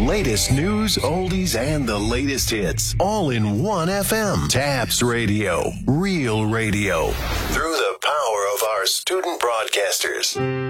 Latest news, oldies, and the latest hits. All in one FM. Tabs Radio. Real radio. Through the power of our student broadcasters.